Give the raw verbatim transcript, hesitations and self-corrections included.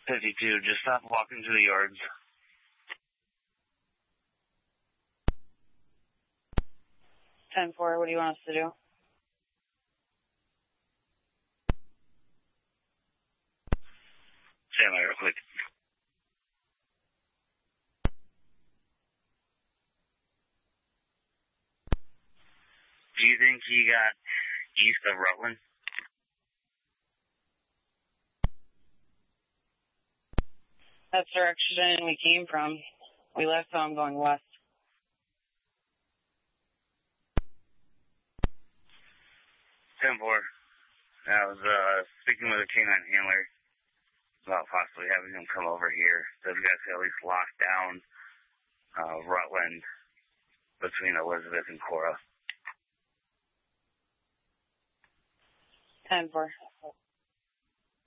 fifty-two, just stop walking through the yards. ten four, what do you want us to do? Stand by real quick. Do you think he got east of Rutland? That's the direction we came from. We left home going west. ten four. I was uh, speaking with a canine handler about possibly having him come over here. So you guys can at least lock down uh, Rutland between Elizabeth and Cora. ten four.